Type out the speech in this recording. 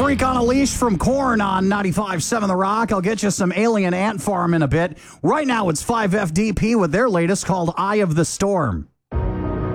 Freak on a Leash from Korn on 95.7 The Rock. I'll get you some Alien Ant Farm in a bit. Right now, it's 5FDP with their latest called Eye of the Storm.